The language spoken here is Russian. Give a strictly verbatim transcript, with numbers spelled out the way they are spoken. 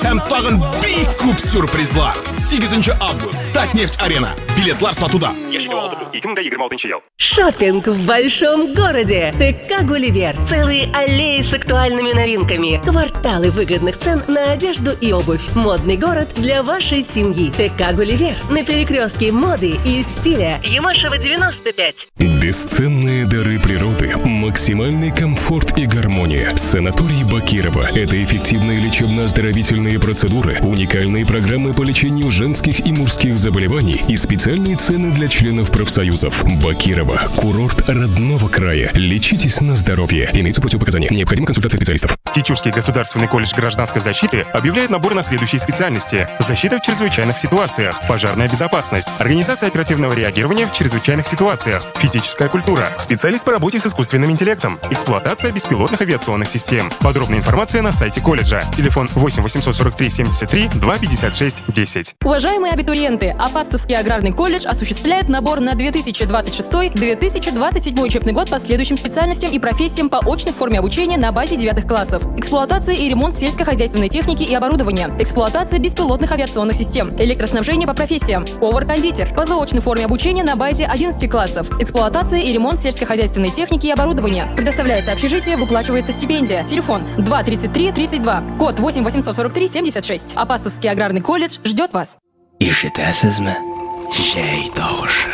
Һәм тагын бик күп сюрпризлар. сигезенче август. Татнефть арена. Билетлар сатуда. Шоппинг в большом городе. ТК «Гулливер». Целые аллеи с актуальными новинками. Кварталы выгодных цен на одежду и обувь. Модный город для вашей семьи. ТК «Гулливер». На перекрестке моды и стиля. Ямашева, девяносто пять. Бесценные дары природы. Максимальный комфорт и гармония. Санаторий Бакирова. Это эффективные лечебно-оздоровительные процедуры, уникальные программы по лечению женских и мужских заболеваний и специальные цены для членов профсоюзов. Бакирова. Курорт родного края. Лечитесь на здоровье. Имеются противопоказания. Необходима консультация специалистов. Тичурский государственный колледж гражданской защиты объявляет набор на следующие специальности: защита в чрезвычайных ситуациях, пожарная безопасность, организация оперативного реагирования в чрезвычайных ситуациях, физическая культура, специалист по работе с искусственным интеллектом, эксплуатация беспилотных авиационных систем. Подробная информация на сайте колледжа. Телефон восемь восемьсот сорок три семьдесят три два пятьдесят шесть десять. Уважаемые абитуриенты, Апастовский аграрный колледж осуществляет набор на две тысячи двадцать шестой — две тысячи двадцать седьмой учебный год по следующим специальностям и профессиям по очной форме обучения на базе девятых классов: эксплуатация и ремонт сельскохозяйственной техники и оборудования, эксплуатация беспилотных авиационных систем, электроснабжение по профессиям, повар-кондитер; по заочной форме обучения на базе одиннадцати классов, эксплуатация и ремонт сельскохозяйственной техники и оборудования. Предоставляется общежитие, выплачивается стипендия. Телефон два тридцать три тридцать два, код восемь восемьсот сорок три семьдесят шесть. Апастовский аграрный колледж ждет вас. Ишитәсезме? Җәй тавышы.